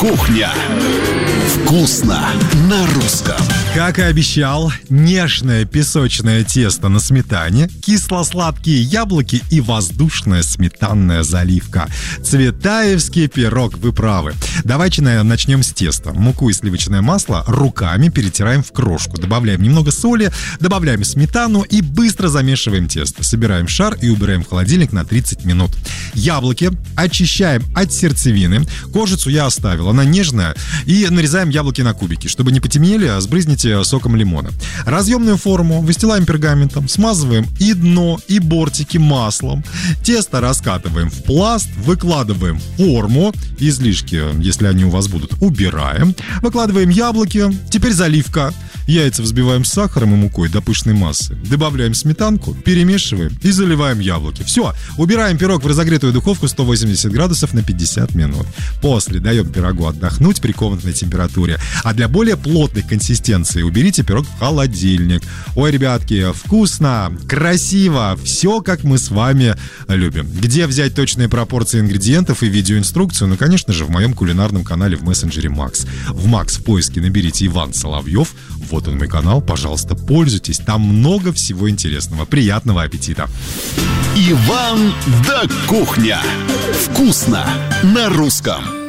Кухня. Вкусно на русском. Как и обещал, нежное песочное тесто на сметане, кисло-сладкие яблоки и воздушная сметанная заливка. Цветаевский пирог, вы правы. Давайте начнем с теста. Муку и сливочное масло руками перетираем в крошку. Добавляем немного соли, добавляем сметану и быстро замешиваем тесто. Собираем шар и убираем в холодильник на 30 минут. Яблоки очищаем от сердцевины. Кожицу я оставил, она нежная. И нарезаем яблоки на кубики. Чтобы не потемнели, сбрызните соком лимона. Разъемную форму выстилаем пергаментом, смазываем и дно, и бортики маслом. Тесто раскатываем в пласт, выкладываем в форму. Излишки, если они у вас будут, убираем. Выкладываем яблоки. Теперь заливка. Яйца взбиваем с сахаром и мукой до пышной массы. Добавляем сметанку, перемешиваем и заливаем яблоки. Все, убираем пирог в разогретую духовку 180 градусов на 50 минут. После даем пирогу отдохнуть при комнатной температуре. А для более плотной консистенции уберите пирог в холодильник. Ой, ребятки, вкусно, красиво, все как мы с вами любим. Где взять точные пропорции ингредиентов и видеоинструкцию? Ну, конечно же, в моем кулинарном канале в мессенджере Макс. В Макс в поиске наберите Иван Соловьев. Вот он мой канал, пожалуйста, пользуйтесь. Там много всего интересного. Приятного аппетита. Иван да Кухня. Вкусно на русском.